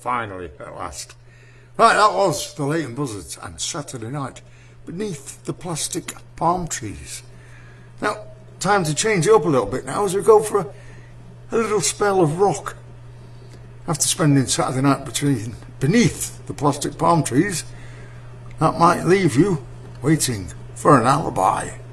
finally, at last. Right, that was the Leighton Buzzards and Saturday Night Beneath the Plastic Palm Trees. Now, time to change it up a little bit now as we go for a little spell of rock. After spending Saturday night beneath the plastic palm trees, that might leave you waiting for an alibi.